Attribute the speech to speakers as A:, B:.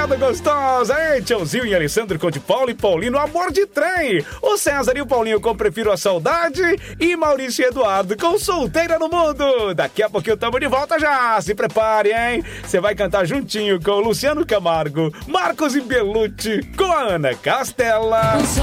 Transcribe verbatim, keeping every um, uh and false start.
A: moçada gostosa. Ei, tiozinho e Alessandro com de Paulo e Paulino, amor de trem. O César e o Paulinho com Prefiro a Saudade. E Maurício e Eduardo com Solteira no Mundo. Daqui a pouquinho tamo de volta já. Se prepare, hein? Você vai cantar juntinho com o Luciano Camargo, Marcos e Belucci, com a Ana Castela.